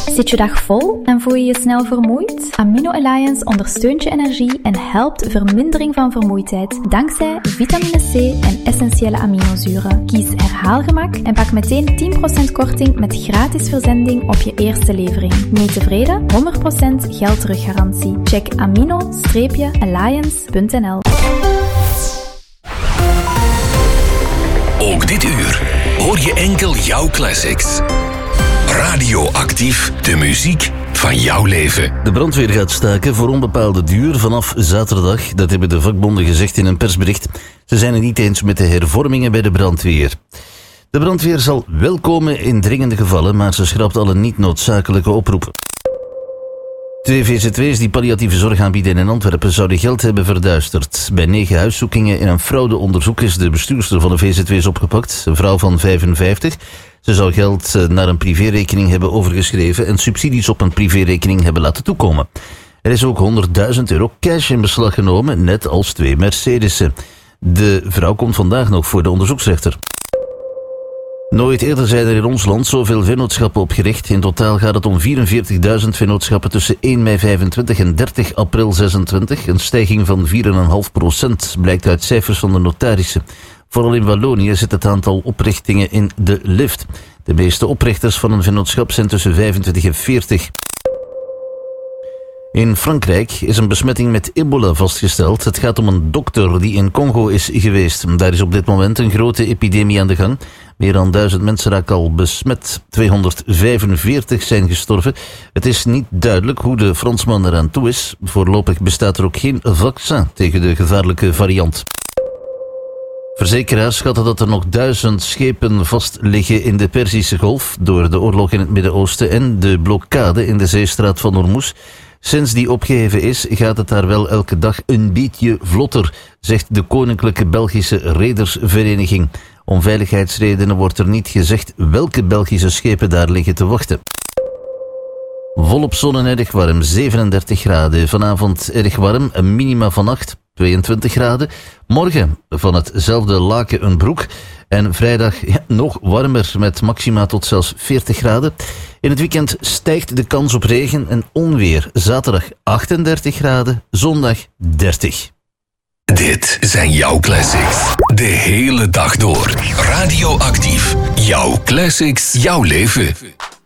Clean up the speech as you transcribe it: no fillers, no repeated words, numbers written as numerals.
Zit je dag vol en voel je je snel vermoeid? Amino Alliance ondersteunt je energie en helpt vermindering van vermoeidheid dankzij vitamine C en essentiële aminozuren. Kies herhaalgemak en pak meteen 10% korting met gratis verzending op je eerste levering. Niet tevreden? 100% geld teruggarantie. Check amino-alliance.nl. Ook dit uur hoor je enkel jouw classics. Radioactief, de muziek van jouw leven. De brandweer gaat staken voor onbepaalde duur vanaf zaterdag. Dat hebben de vakbonden gezegd in een persbericht. Ze zijn het niet eens met de hervormingen bij de brandweer. De brandweer zal wel komen in dringende gevallen, maar ze schrapt alle niet noodzakelijke oproepen. Twee VZW's die palliatieve zorg aanbieden in Antwerpen zouden geld hebben verduisterd. Bij 9 huiszoekingen in een fraudeonderzoek is de bestuurster van de VZW's opgepakt, een vrouw van 55. Ze zou geld naar een privérekening hebben overgeschreven en subsidies op een privérekening hebben laten toekomen. Er is ook €100.000 cash in beslag genomen, net als 2 Mercedes'en. De vrouw komt vandaag nog voor de onderzoeksrechter. Nooit eerder zijn er in ons land zoveel vennootschappen opgericht. In totaal gaat het om 44.000 vennootschappen tussen 1 mei 25 en 30 april 26. Een stijging van 4,5% blijkt uit cijfers van de notarissen. Vooral in Wallonië zit het aantal oprichtingen in de lift. De meeste oprichters van een vennootschap zijn tussen 25 en 40. In Frankrijk is een besmetting met ebola vastgesteld. Het gaat om een dokter die in Congo is geweest. Daar is op dit moment een grote epidemie aan de gang. Meer dan 1000 mensen raken al besmet. 245 zijn gestorven. Het is niet duidelijk hoe de Fransman eraan toe is. Voorlopig bestaat er ook geen vaccin tegen de gevaarlijke variant. Verzekeraars schatten dat er nog 1000 schepen vast liggen in de Perzische Golf door de oorlog in het Midden-Oosten en de blokkade in de zeestraat van Hormuz. Sinds die opgeheven is, gaat het daar wel elke dag een beetje vlotter, zegt de Koninklijke Belgische Redersvereniging. Om veiligheidsredenen wordt er niet gezegd welke Belgische schepen daar liggen te wachten. Volop zon en erg warm, 37 graden. Vanavond erg warm, een minima van 8, 22 graden. Morgen van hetzelfde laken een broek. En vrijdag nog warmer met maxima tot zelfs 40 graden. In het weekend stijgt de kans op regen en onweer. Zaterdag 38 graden, zondag 30. Dit zijn jouw classics. De hele dag door. Radioactief. Jouw classics, jouw leven.